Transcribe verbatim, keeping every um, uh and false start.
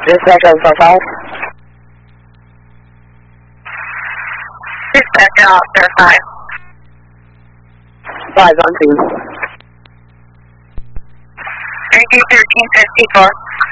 Dispatch on four five. Dispatch off zero five. Five on two. Three two thirteen fifty four.